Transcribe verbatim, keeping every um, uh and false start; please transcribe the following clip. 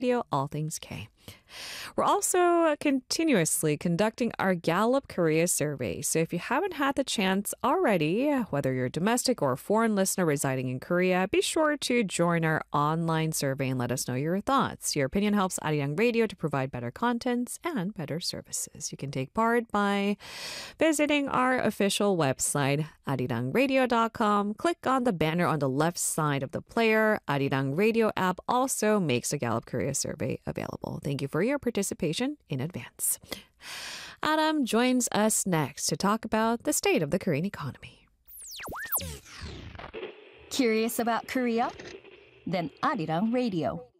Radio, All Things K. We're also continuously conducting our Gallup Korea survey. So if you haven't had the chance already, whether you're a domestic or a foreign listener residing in Korea, be sure to join our online survey and let us know your thoughts. Your opinion helps Arirang Radio to provide better contents and better services. You can take part by visiting our official website, arirang radio dot com. Click on the banner on the left side of the player. Arirang Radio app also makes the Gallup Korea survey available. Thank you for your participation in advance. Adam joins us next to talk about the state of the Korean economy. Curious about Korea? Then Arirang Radio.